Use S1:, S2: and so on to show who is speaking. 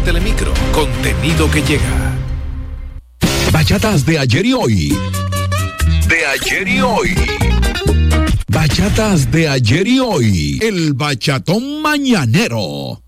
S1: Telemicro, contenido que llega.
S2: Bachatas de ayer y hoy. De ayer y hoy. Bachatas de ayer y hoy. El bachatón mañanero.